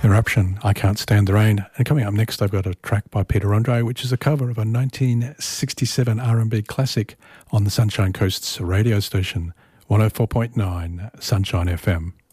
Eruption, I Can't Stand the Rain. And coming up next, I've got a track by Peter Andre, which is a cover of a 1967 R&B classic on the Sunshine Coast's radio station, 104.9 Sunshine FM.